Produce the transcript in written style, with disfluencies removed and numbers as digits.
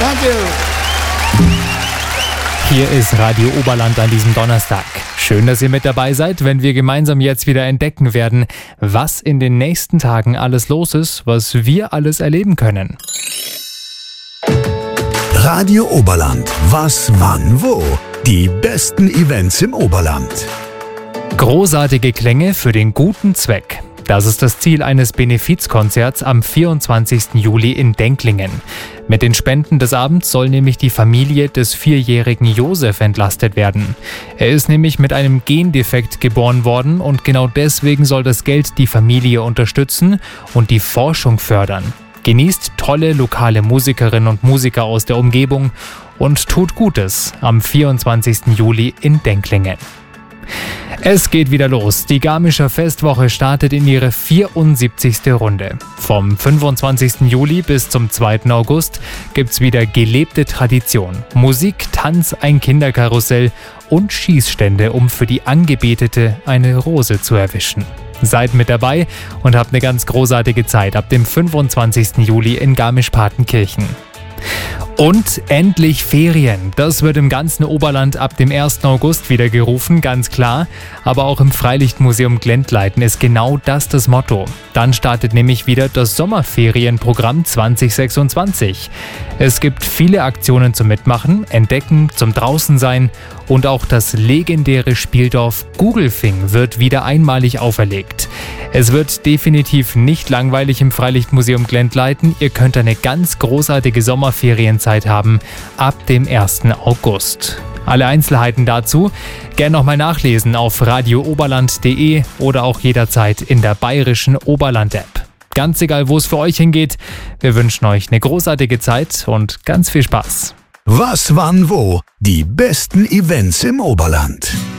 Danke. Hier ist Radio Oberland an diesem Donnerstag. Schön, dass ihr mit dabei seid, wenn wir gemeinsam jetzt wieder entdecken werden, was in den nächsten Tagen alles los ist, was wir alles erleben können. Radio Oberland. Was, wann, wo? Die besten Events im Oberland. Großartige Klänge für den guten Zweck. Das ist das Ziel eines Benefizkonzerts am 24. Juli in Denklingen. Mit den Spenden des Abends soll nämlich die Familie des 4-jährigen Josef entlastet werden. Er ist nämlich mit einem Gendefekt geboren worden und genau deswegen soll das Geld die Familie unterstützen und die Forschung fördern. Genießt tolle lokale Musikerinnen und Musiker aus der Umgebung und tut Gutes am 24. Juli in Denklingen. Es geht wieder los. Die Garmischer Festwoche startet in ihre 74. Runde. Vom 25. Juli bis zum 2. August gibt's wieder gelebte Tradition. Musik, Tanz, ein Kinderkarussell und Schießstände, um für die Angebetete eine Rose zu erwischen. Seid mit dabei und habt eine ganz großartige Zeit ab dem 25. Juli in Garmisch-Partenkirchen. Und endlich Ferien. Das wird im ganzen Oberland ab dem 1. August wieder gerufen, ganz klar. Aber auch im Freilichtmuseum Glendleiten ist genau das Motto. Dann startet nämlich wieder das Sommerferienprogramm 2026. Es gibt viele Aktionen zum Mitmachen, Entdecken, zum Draußensein und auch das legendäre Spieldorf Gugelfing wird wieder einmalig auferlegt. Es wird definitiv nicht langweilig im Freilichtmuseum Glendleiten. Ihr könnt eine ganz großartige Sommerferienzeit haben ab dem 1. August. Alle Einzelheiten dazu gerne nochmal nachlesen auf radiooberland.de oder auch jederzeit in der bayerischen Oberland-App. Ganz egal, wo es für euch hingeht, wir wünschen euch eine großartige Zeit und ganz viel Spaß. Was, wann, wo? Die besten Events im Oberland.